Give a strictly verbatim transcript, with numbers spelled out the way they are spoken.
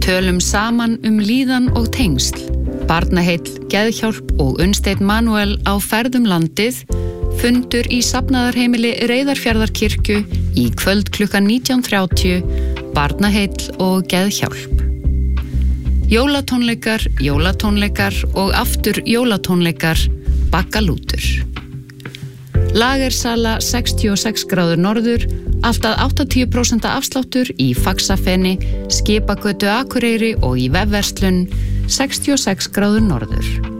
Tölum saman um líðan og tengsl. Barnaheill, Geðhjálp og Unnsteinn Manuel á ferðum landið. Fundur í safnaðarheimili Reyðarfjarðarkirkju í kvöld klukkan nítján þrjátíu. Barnaheill og Geðhjálp. Jólatónleikar, jólatónleikar og aftur jólatónleikar. Baggalútur. Lagersala sextíu og sex gráður norður, allt að áttatíu prósent afsláttur í Faxafeni, Skipagötu Akureyri og í vefverslun sextíu og sex gráður norður.